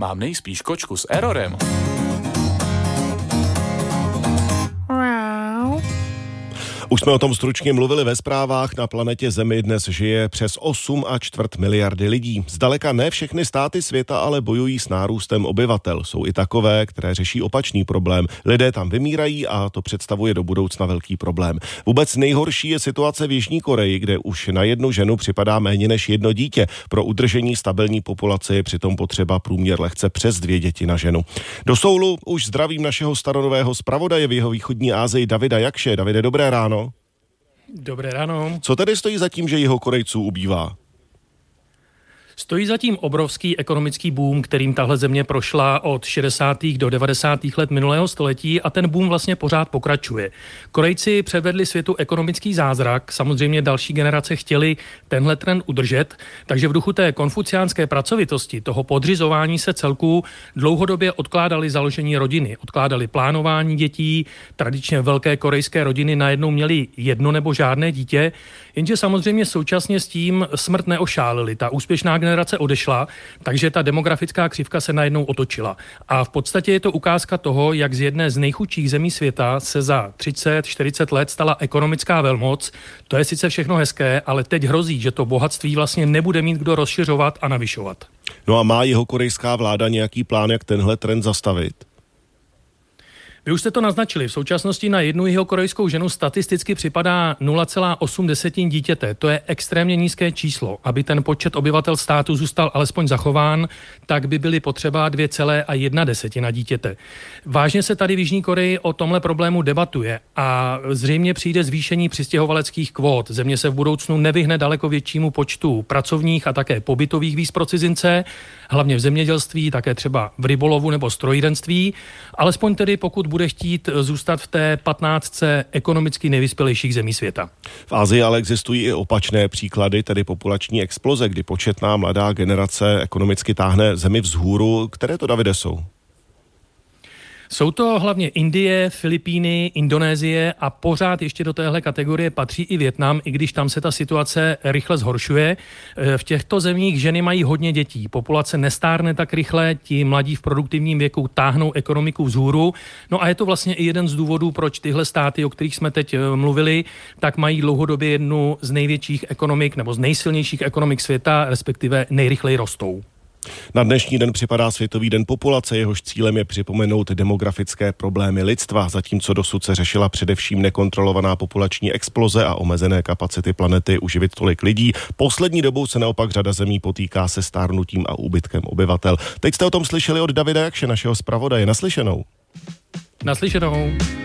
mám nejspíš kočku s errorem. Už jsme o tom stručně mluvili ve zprávách. Na planetě Zemi dnes žije přes 8,25 miliardy lidí. Zdaleka ne všechny státy světa ale bojují s nárůstem obyvatel. Jsou i takové, které řeší opačný problém. Lidé tam vymírají a to představuje do budoucna velký problém. Vůbec nejhorší je situace v Jižní Koreji, kde už na jednu ženu připadá méně než jedno dítě. Pro udržení stabilní populace je přitom potřeba průměr lehce přes 2 děti na ženu. Do Soulu už zdravím našeho staronového zpravodaje v jihovýchodní Asii Davida Jakše. Davide, dobré ráno. Dobré ráno. Co tedy stojí za tím, že Jihokorejců ubývá? Stojí za tím obrovský ekonomický boom, kterým tahle země prošla od 60. do 90. let minulého století a ten boom vlastně pořád pokračuje. Korejci předvedli světu ekonomický zázrak, samozřejmě další generace chtěli tenhle trend udržet, takže v duchu té konfuciánské pracovitosti, toho podřizování se celku, dlouhodobě odkládali založení rodiny, odkládali plánování dětí, tradičně velké korejské rodiny najednou měly jedno nebo žádné dítě, jenže samozřejmě současně s tím smrt neošálili. Ta úspěšná generace odešla, takže ta demografická křivka se najednou otočila. A v podstatě je to ukázka toho, jak z jedné z nejchudších zemí světa se za 30-40 let stala ekonomická velmoc. To je sice všechno hezké, ale teď hrozí, že to bohatství vlastně nebude mít kdo rozšiřovat a navyšovat. No a má jihokorejská vláda nějaký plán, jak tenhle trend zastavit? Vy už jste to naznačili. V současnosti na jednu jihokorejskou ženu statisticky připadá 0,8 dítěte. To je extrémně nízké číslo. Aby ten počet obyvatel státu zůstal alespoň zachován, tak by byly potřeba 2,1 dítěte. Vážně se tady v Jižní Koreji o tomhle problému debatuje a zřejmě přijde zvýšení přistěhovaleckých kvót. Země se v budoucnu nevyhne daleko většímu počtu pracovních a také pobytových víz pro cizince, hlavně v zemědělství, také třeba v rybolovu nebo strojírenství, alespoň tedy pokud bude chtít zůstat v té 15 ekonomicky nejvyspělejších zemí světa. V Asii ale existují i opačné příklady, tedy populační exploze, kdy početná mladá generace ekonomicky táhne zemi vzhůru. Které to, Davide, jsou? Jsou to hlavně Indie, Filipíny, Indonésie a pořád ještě do téhle kategorie patří i Vietnam, i když tam se ta situace rychle zhoršuje. V těchto zemích ženy mají hodně dětí. Populace nestárne tak rychle, ti mladí v produktivním věku táhnou ekonomiku vzhůru. No a je to vlastně i jeden z důvodů, proč tyhle státy, o kterých jsme teď mluvili, tak mají dlouhodobě jednu z největších ekonomik nebo z nejsilnějších ekonomik světa, respektive nejrychleji rostou. Na dnešní den připadá Světový den populace, jehož cílem je připomenout demografické problémy lidstva, zatímco dosud se řešila především nekontrolovaná populační exploze a omezené kapacity planety uživit tolik lidí. Poslední dobou se naopak řada zemí potýká se stárnutím a úbytkem obyvatel. Teď jste o tom slyšeli od Davida Jakše, našeho zpravodaje. Naslyšenou. Naslyšenou.